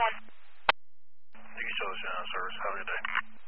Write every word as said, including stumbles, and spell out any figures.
one. Thank you, Southern Service. Have a good day.